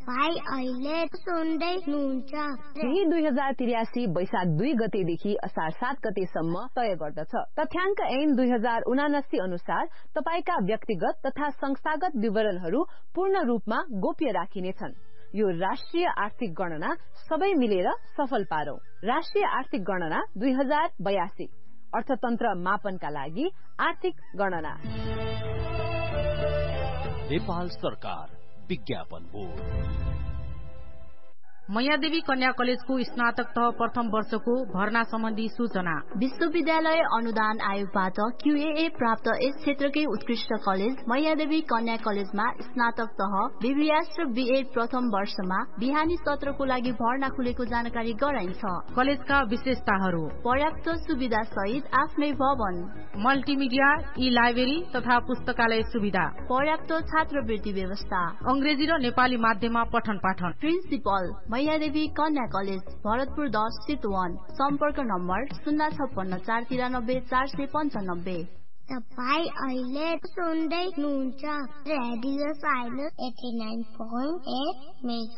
तपाई अहिले सुन्दै हुनुहुन्छ यही 2083 वैशाख 2 गतेदेखि असार 7 गतेसम्म तय गर्दछ। तथ्याङ्क ऐन 2079 अनुसार तपाईका व्यक्तिगत तथा संस्थागत विवरणहरू पूर्ण रूपमा गोप्य राखिनेछन्। यो राष्ट्रिय आर्थिक गणना सबै मिलेर सफल पारौं। राष्ट्रिय आर्थिक गणना 2082 अर्थतन्त्र मापनका लागि आर्थिक गणना। नेपाल सरकार विज्ञापन बोर्ड। मैयादेवी कन्या कलेजको स्नातक तह प्रथम वर्षको भर्ना सम्बन्धी सूचना। विश्वविद्यालय अनुदान आयोगबाट QAA प्राप्त यस क्षेत्रकै उत्कृष्ट कलेज मैयादेवी कन्या कलेजमा स्नातक तह BBS र BA प्रथम वर्षमा बिहानी सत्रको लागि भर्ना खुलेको जानकारी गराइन्छ। कलेजका विशेषताहरू: पर्याप्त सुविधा सहित आफ्नै भवन, मल्टिमिडिया, ई-लाइब्रेरी तथा पुस्तकालय सुविधा, पर्याप्त छात्रवृत्ति व्यवस्था, अंग्रेजी र नेपाली माध्यममा पठन पाठन। प्रिन्सिपल मैयादेवी कन्या कलेज भरतपुर 10 चितवन। सम्पर्क नम्बर 056493495। तपाई अहिले सुन्दै हुनुहुन्छ रेडियो साइलेन्स 89.8 मेगा।